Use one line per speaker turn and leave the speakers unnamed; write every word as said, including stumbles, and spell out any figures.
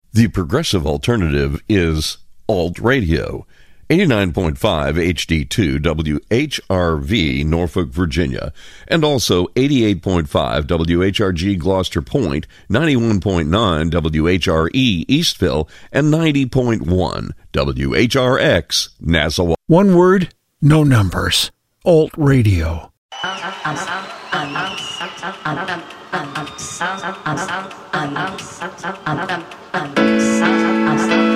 The progressive alternative is Alt Radio. eighty-nine point five H D two W H R V, Norfolk, Virginia, and also eighty-eight point five W H R G Gloucester Point, ninety-one point nine W H R E Eastville, and ninety point one W H R X Nassau.
One word, no numbers. Alt Radio.
Sound